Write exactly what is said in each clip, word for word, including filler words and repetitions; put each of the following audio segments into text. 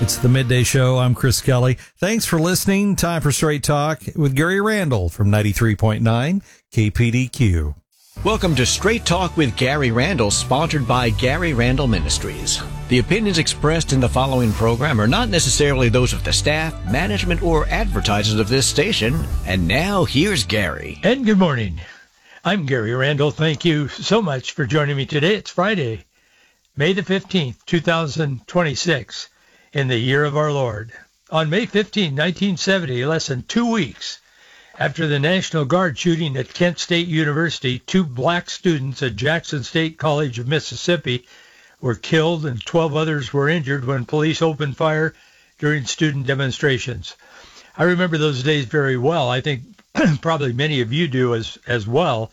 It's the Midday Show. I'm Chris Kelly. Thanks for listening. Time for Straight Talk with Gary Randall from ninety-three point nine K P D Q. Welcome to Straight Talk with Gary Randall, sponsored by Gary Randall Ministries. The opinions expressed in the following program are not necessarily those of the staff, management, or advertisers of this station. And now, here's Gary. And good morning. I'm Gary Randall. Thank you so much for joining me today. It's Friday, May the fifteenth, two thousand twenty-six, in the year of our Lord. On May fifteenth, nineteen seventy, less than two weeks after the National Guard shooting at Kent State University, two black students at Jackson State College of Mississippi were killed and twelve others were injured when police opened fire during student demonstrations. I remember those days very well. I think probably many of you do as, as well.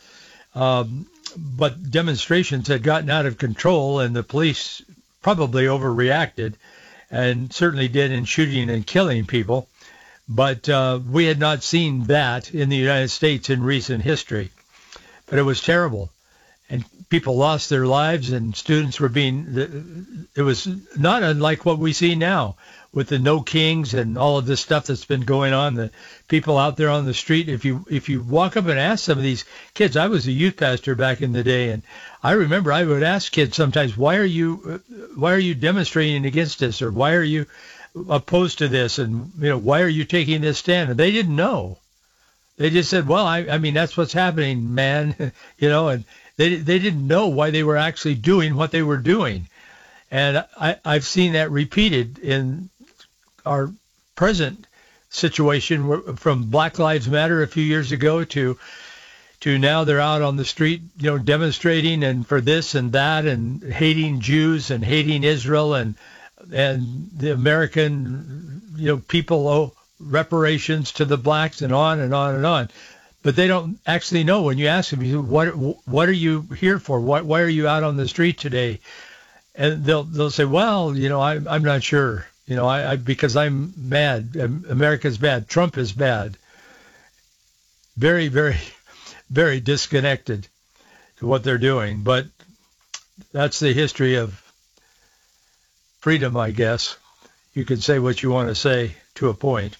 Um, but demonstrations had gotten out of control and the police probably overreacted, and certainly did in shooting and killing people. But uh, we had not seen that in the United States in recent history. But it was terrible. And people lost their lives, and students were being, it was not unlike what we see now with the No Kings and all of this stuff that's been going on. The people out there on the street, if you if you walk up and ask some of these kids, I was a youth pastor back in the day, and I remember I would ask kids sometimes, why are you why are you demonstrating against this, or why are you opposed to this, and you know, why are you taking this stand? And they didn't know. They just said, well, I, I mean, that's what's happening, man, you know, and they they didn't know why they were actually doing what they were doing. And I, I've seen that repeated in our present situation, from Black Lives Matter a few years ago to to now they're out on the street, you know, demonstrating and for this and that, and hating Jews and hating Israel and and the American, you know, people owe reparations to the blacks and on and on and on. But they don't actually know. When you ask them, what what are you here for? Why, why are you out on the street today? And they'll they'll say, well, you know, I, I'm not sure. You know, I, I because I'm mad. America's bad. Trump is bad. Very, very, very disconnected to what they're doing. But that's the history of freedom, I guess. You can say what you want to say to a point.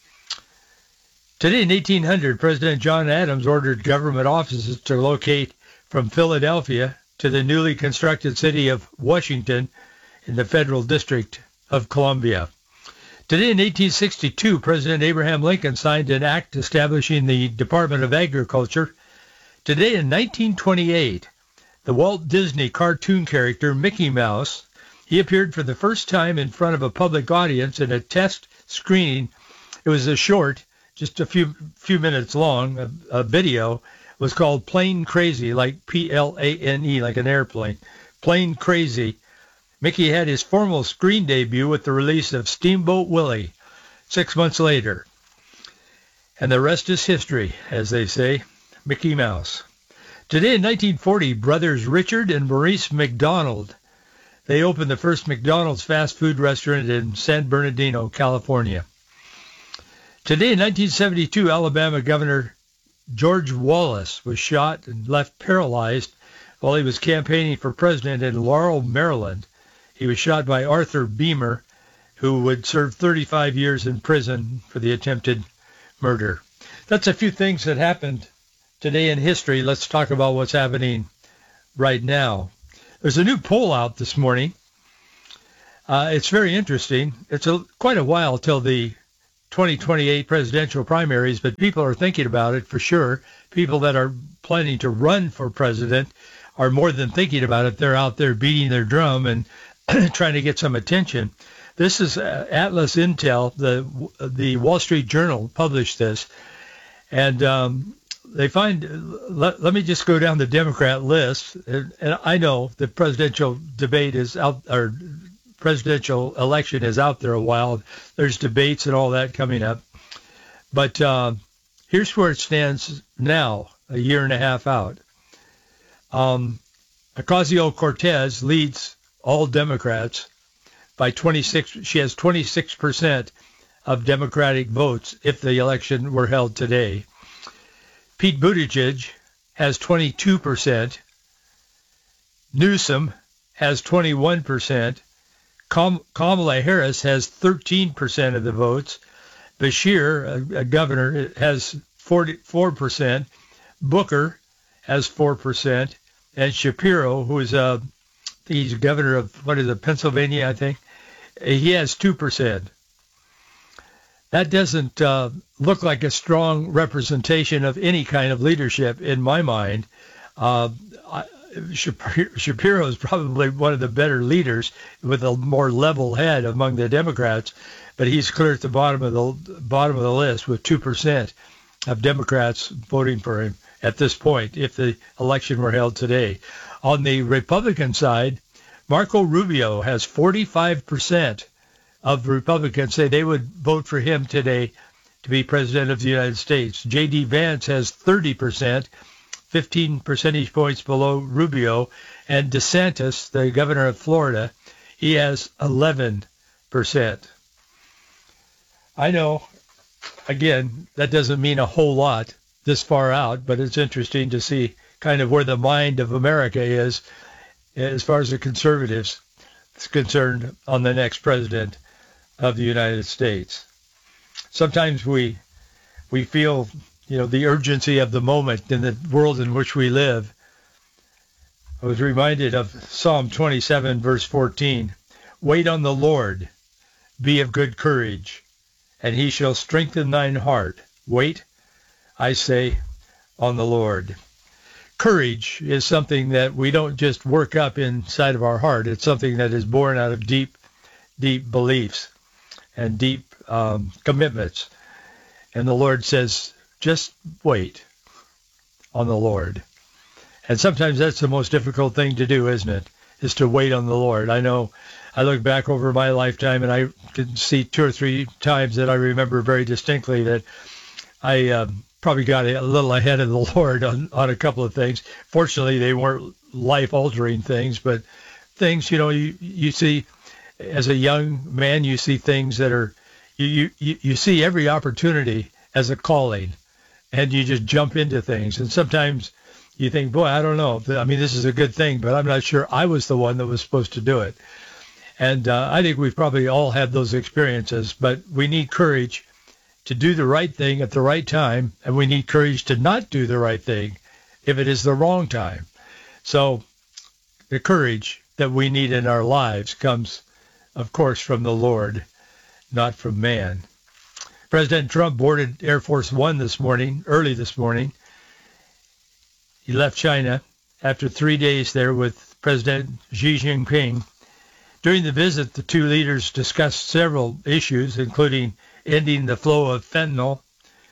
Today in eighteen hundred, President John Adams ordered government offices to locate from Philadelphia to the newly constructed city of Washington in the Federal District of Columbia. Today in eighteen sixty-two, President Abraham Lincoln signed an act establishing the Department of Agriculture. Today in nineteen twenty-eight, the Walt Disney cartoon character Mickey Mouse, he appeared for the first time in front of a public audience in a test screening. It was a short, just a few few minutes long, a, a video. It was called Plane Crazy, like P L A N E, like an airplane. Plane Crazy. Mickey had his formal screen debut with the release of Steamboat Willie six months later. And the rest is history, as they say. Mickey Mouse. Today in nineteen forty, brothers Richard and Maurice McDonald, they opened the first McDonald's fast food restaurant in San Bernardino, California. Today in nineteen seventy-two, Alabama Governor George Wallace was shot and left paralyzed while he was campaigning for president in Laurel, Maryland. He was shot by Arthur Beamer, who would serve thirty-five years in prison for the attempted murder. That's a few things that happened today in history. Let's talk about what's happening right now. There's a new poll out this morning. Uh, it's very interesting. It's a, quite a while till the twenty twenty-eight presidential primaries, but people are thinking about it for sure. People that are planning to run for president are more than thinking about it. They're out there beating their drum and trying to get some attention. This is uh, Atlas Intel. The the Wall Street Journal published this, and um, they find. Let, let me just go down the Democrat list, and, and I know the presidential debate is out, or presidential election is out there a while. There's debates and all that coming up, but uh, here's where it stands now, a year and a half out. Um, Ocasio-Cortez leads all Democrats by twenty-six. She has twenty-six percent of Democratic votes if the election were held today. Pete Buttigieg has twenty-two percent. Newsom has twenty-one percent. Kam- Kamala Harris has thirteen percent of the votes. Bashir, a, a governor, has forty-four percent. Booker has four percent. And Shapiro, who is a, he's governor of, what is it, Pennsylvania, I think, he has two percent. That doesn't uh, look like a strong representation of any kind of leadership in my mind. Uh, I, Shapiro is probably one of the better leaders with a more level head among the Democrats, but he's clear at the bottom of the bottom of the list with two percent of Democrats voting for him at this point if the election were held today. On the Republican side, Marco Rubio has forty-five percent of Republicans say they would vote for him today to be president of the United States. J D. Vance has thirty percent, fifteen percentage points below Rubio. And DeSantis, the governor of Florida, he has eleven percent. I know, again, that doesn't mean a whole lot this far out, but it's interesting to see kind of where the mind of America is as far as the conservatives is concerned on the next president of the United States. Sometimes we we feel, you know, the urgency of the moment in the world in which we live. I was reminded of Psalm twenty-seven, verse fourteen. Wait on the Lord, be of good courage, and he shall strengthen thine heart. Wait, I say, on the Lord. Courage is something that we don't just work up inside of our heart. It's something that is born out of deep, deep beliefs and deep um, commitments. And the Lord says, just wait on the Lord. And sometimes that's the most difficult thing to do, isn't it? Is to wait on the Lord. I know I look back over my lifetime and I can see two or three times that I remember very distinctly that I um, probably got a little ahead of the Lord on, on a couple of things. Fortunately, they weren't life-altering things, but things, you know, you, you see, as a young man, you see things that are, you, you, you see every opportunity as a calling, and you just jump into things. And sometimes you think, boy, I don't know. I mean, this is a good thing, but I'm not sure I was the one that was supposed to do it. And uh, I think we've probably all had those experiences, but we need courage to do the right thing at the right time, and we need courage to not do the right thing if it is the wrong time. So the courage that we need in our lives comes, of course, from the Lord, not from man. President Trump boarded Air Force One this morning, early this morning. He left China after three days there with President Xi Jinping. During the visit, the two leaders discussed several issues, including ending the flow of fentanyl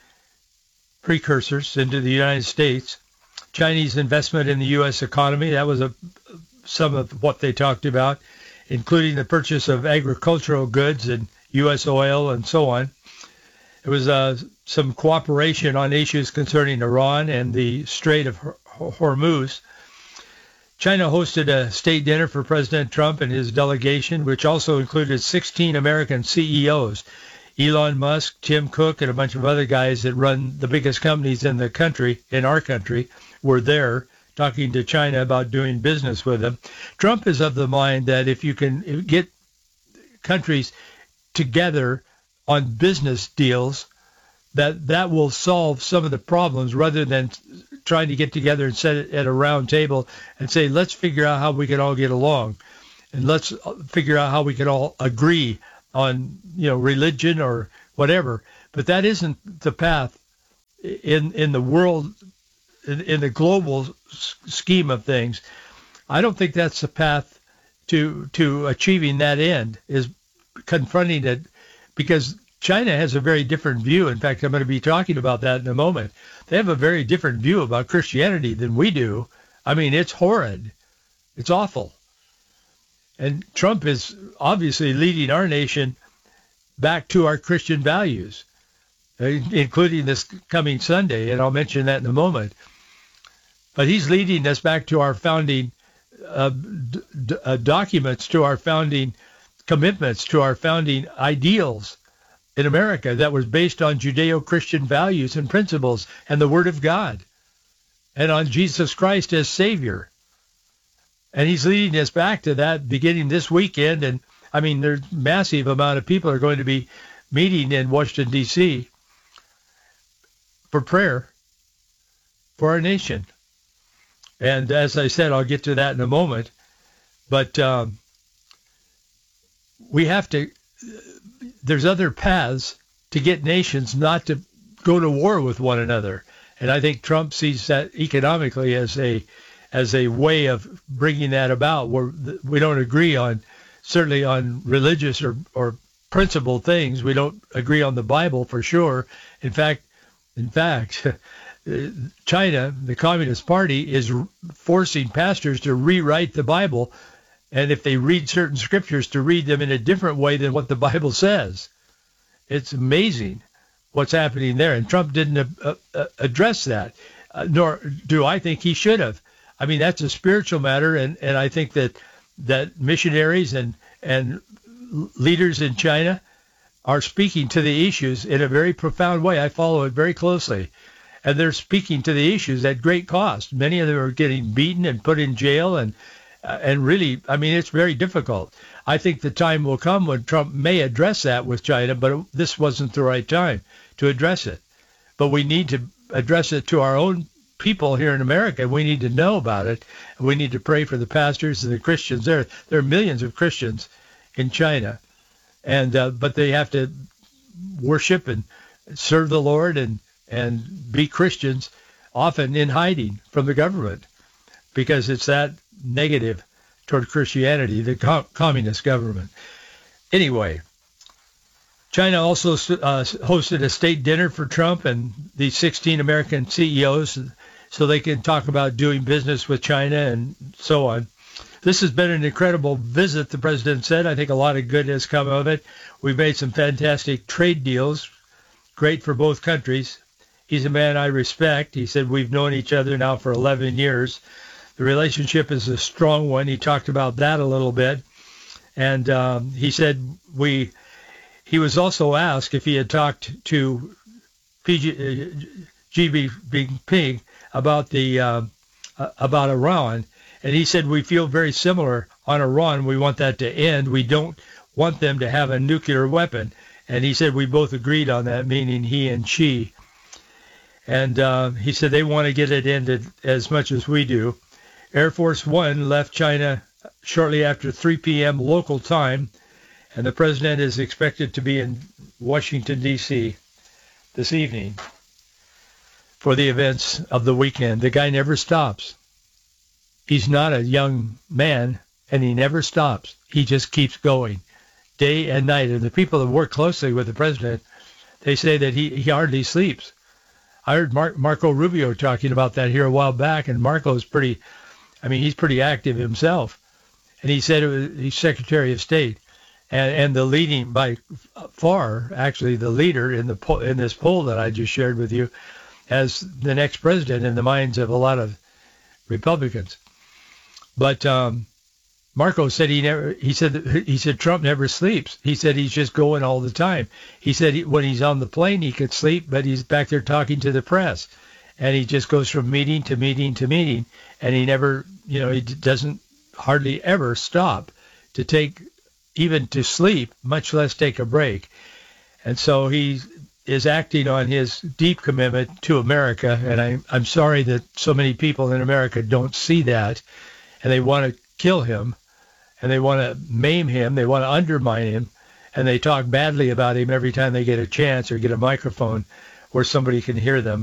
precursors into the United States, Chinese investment in the U S economy. That was a, some of what they talked about, including the purchase of agricultural goods and U S oil and so on. There was uh, some cooperation on issues concerning Iran and the Strait of Hormuz. China hosted a state dinner for President Trump and his delegation, which also included sixteen American C E Os. Elon Musk, Tim Cook, and a bunch of other guys that run the biggest companies in the country, in our country, were there talking to China about doing business with them. Trump is of the mind that if you can get countries together on business deals, that that will solve some of the problems rather than trying to get together and sit at a round table and say, let's figure out how we can all get along, and let's figure out how we can all agree on, you know, religion or whatever. But that isn't the path in in the world, in, in the global scheme of things. I don't think that's the path to to achieving that end, is confronting it, because China has a very different view. In fact, I'm going to be talking about that in a moment. They have a very different view about Christianity than we do. I mean, it's horrid. It's awful. And Trump is obviously leading our nation back to our Christian values, including this coming Sunday, and I'll mention that in a moment. But he's leading us back to our founding uh, d- d- uh, documents, to our founding commitments, to our founding ideals in America that was based on Judeo-Christian values and principles and the Word of God and on Jesus Christ as Savior. And he's leading us back to that beginning this weekend and I mean, there's massive amount of people are going to be meeting in Washington, D C for prayer for our nation. And as I said, I'll get to that in a moment. But um, we have to, there's other paths to get nations not to go to war with one another. And I think Trump sees that economically as a as a way of bringing that about, where we don't agree on, certainly on religious or, or principled things. We don't agree on the Bible for sure. In fact, in fact, China, the Communist Party, is forcing pastors to rewrite the Bible, and if they read certain scriptures, to read them in a different way than what the Bible says. It's amazing what's happening there, and Trump didn't uh, uh, address that, uh, nor do I think he should have. I mean, that's a spiritual matter, and, and I think that that missionaries and, and leaders in China are speaking to the issues in a very profound way. I follow it very closely. And they're speaking to the issues at great cost. Many of them are getting beaten and put in jail, and uh, and really, I mean, it's very difficult. I think the time will come when Trump may address that with China, but this wasn't the right time to address it. But we need to address it to our own people here in America. We need to know about it. We need to pray for the pastors and the Christians there. There are millions of Christians in China, and uh, but they have to worship and serve the Lord and and be Christians, often in hiding from the government, because it's that negative toward Christianity, the com- communist government. Anyway, China also uh, hosted a state dinner for Trump and the sixteen American C E Os so they can talk about doing business with China and so on. This has been an incredible visit, the president said. I think a lot of good has come of it. We've made some fantastic trade deals, great for both countries. He's a man I respect. He said we've known each other now for eleven years. The relationship is a strong one. He talked about that a little bit. And um, he said we. He was also asked if he had talked to P G, Xi Jinping about the uh, about Iran, and he said we feel very similar on Iran. We want that to end. We don't want them to have a nuclear weapon. And he said we both agreed on that, meaning he and Xi. And uh, he said they want to get it ended as much as we do. Air Force One left China shortly after three p.m. local time, and the president is expected to be in Washington, D C this evening for the events of the weekend. The guy never stops. He's not a young man, and he never stops. He just keeps going day and night. And the people that work closely with the president, they say that he, he hardly sleeps. I heard Mar- Marco Rubio talking about that here a while back, and Marco's pretty, I mean, he's pretty active himself. And he said it was, he's Secretary of State. And, and the leading, by far, actually the leader in the po- in this poll that I just shared with you, as the next president in the minds of a lot of Republicans. But um, Marco said he never. He said he said Trump never sleeps. He said he's just going all the time. He said he, when he's on the plane he could sleep, but he's back there talking to the press, and he just goes from meeting to meeting to meeting, and he never, you know, he doesn't hardly ever stop to take, even to sleep, much less take a break. And so he is acting on his deep commitment to America, and I, I'm sorry that so many people in America don't see that, and they want to kill him, and they want to maim him, they want to undermine him, and they talk badly about him every time they get a chance or get a microphone where somebody can hear them.